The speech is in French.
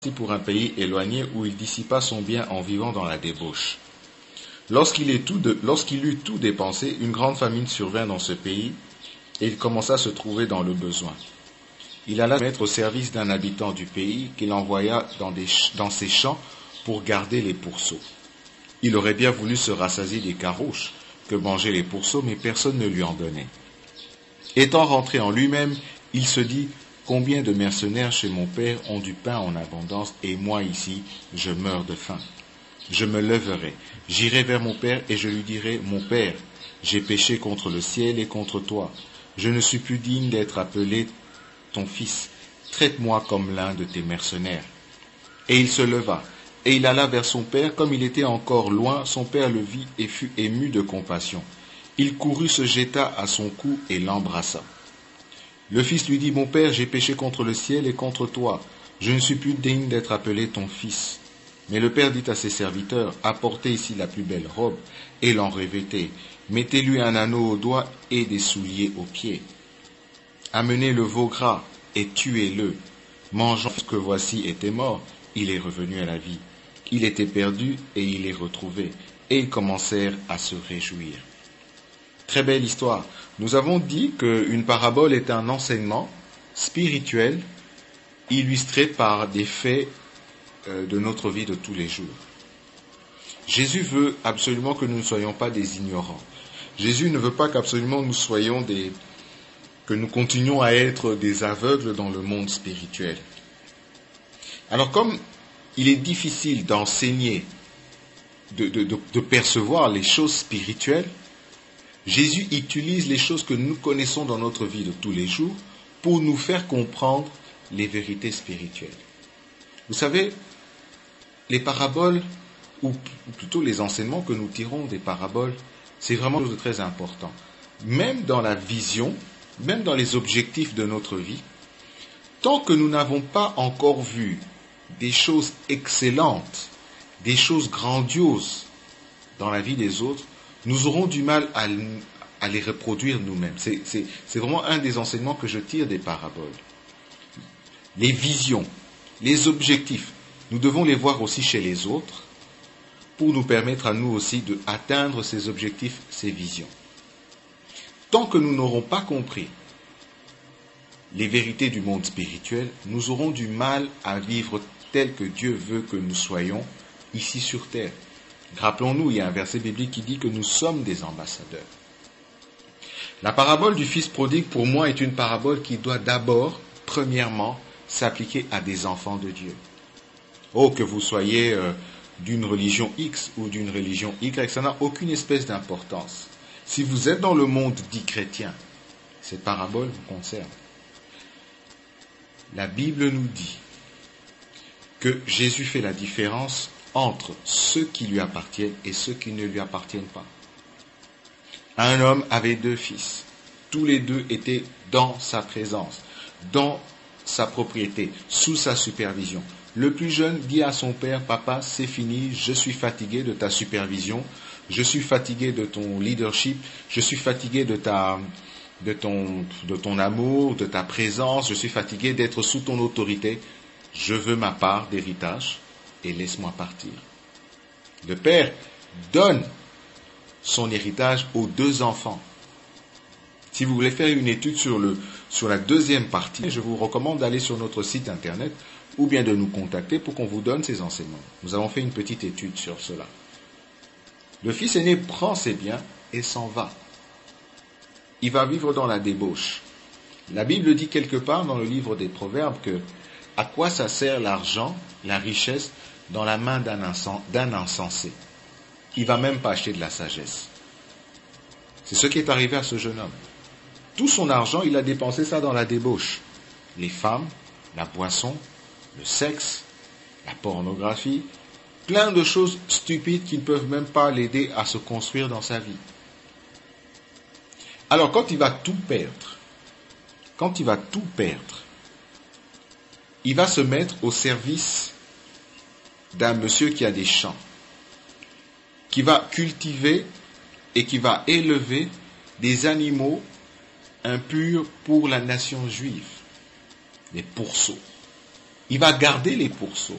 pour un pays éloigné où il dissipa son bien en vivant dans la débauche. Lorsqu'il eut tout dépensé, une grande famine survint dans ce pays et il commença à se trouver dans le besoin. Il alla se mettre au service d'un habitant du pays qu'il envoya dans ses champs pour garder les pourceaux. Il aurait bien voulu se rassasier des carouches que mangeaient les pourceaux, mais personne ne lui en donnait. Étant rentré en lui-même, il se dit « Combien de mercenaires chez mon père ont du pain en abondance, et moi ici, je meurs de faim. Je me lèverai, j'irai vers mon père et je lui dirai « Mon père, j'ai péché contre le ciel et contre toi. Je ne suis plus digne d'être appelé ton fils. Traite-moi comme l'un de tes mercenaires. » Et il se leva, et il alla vers son père. Comme il était encore loin, son père le vit et fut ému de compassion. Il courut, se jeta à son cou et l'embrassa. Le fils lui dit « Mon père, j'ai péché contre le ciel et contre toi. Je ne suis plus digne d'être appelé ton fils. » Mais le père dit à ses serviteurs « Apportez ici la plus belle robe et l'en revêtez. Mettez-lui un anneau au doigt et des souliers aux pieds. Amenez le veau gras et tuez-le. Mangeons ce que voici était mort. Il est revenu à la vie. Il était perdu et il est retrouvé. » Et ils commencèrent à se réjouir. Très belle histoire. Nous avons dit qu'une parabole est un enseignement spirituel illustré par des faits de notre vie de tous les jours. Jésus veut absolument que nous ne soyons pas des ignorants. Jésus ne veut pas qu'absolument nous soyons que nous continuions à être des aveugles dans le monde spirituel. Alors comme il est difficile d'enseigner, de percevoir les choses spirituelles, Jésus utilise les choses que nous connaissons dans notre vie de tous les jours pour nous faire comprendre les vérités spirituelles. Vous savez, les paraboles, ou plutôt les enseignements que nous tirons des paraboles, c'est vraiment quelque chose de très important. Même dans la vision, même dans les objectifs de notre vie, tant que nous n'avons pas encore vu des choses excellentes, des choses grandioses dans la vie des autres, nous aurons du mal à les reproduire nous-mêmes. C'est vraiment un des enseignements que je tire des paraboles. Les visions, les objectifs, nous devons les voir aussi chez les autres pour nous permettre à nous aussi d'atteindre ces objectifs, ces visions. Tant que nous n'aurons pas compris les vérités du monde spirituel, nous aurons du mal à vivre tel que Dieu veut que nous soyons ici sur terre. Rappelons-nous, il y a un verset biblique qui dit que nous sommes des ambassadeurs. La parabole du fils prodigue, pour moi, est une parabole qui doit d'abord, premièrement, s'appliquer à des enfants de Dieu. Oh, que vous soyez d'une religion X ou d'une religion Y, ça n'a aucune espèce d'importance. Si vous êtes dans le monde dit chrétien, cette parabole vous concerne. La Bible nous dit que Jésus fait la différence entre ceux qui lui appartiennent et ceux qui ne lui appartiennent pas. Un homme avait 2 fils. Tous les 2 étaient dans sa présence, dans sa propriété, sous sa supervision. Le plus jeune dit à son père « Papa, c'est fini, je suis fatigué de ta supervision, je suis fatigué de ton leadership, je suis fatigué de ton amour, de ta présence, je suis fatigué d'être sous ton autorité, je veux ma part d'héritage. Et laisse-moi partir. » Le père donne son héritage aux 2 enfants. Si vous voulez faire une étude sur la deuxième partie, je vous recommande d'aller sur notre site internet ou bien de nous contacter pour qu'on vous donne ces enseignements. Nous avons fait une petite étude sur cela. Le fils aîné prend ses biens et s'en va. Il va vivre dans la débauche. La Bible dit quelque part dans le livre des Proverbes que à quoi ça sert l'argent, la richesse, dans la main d'un insensé. Il ne va même pas acheter de la sagesse. C'est ce qui est arrivé à ce jeune homme. Tout son argent, il a dépensé ça dans la débauche. Les femmes, la boisson, le sexe, la pornographie, plein de choses stupides qui ne peuvent même pas l'aider à se construire dans sa vie. Alors quand il va tout perdre, il va se mettre au service d'un monsieur qui a des champs, qui va cultiver et qui va élever des animaux impurs pour la nation juive, les pourceaux. il va garder les pourceaux.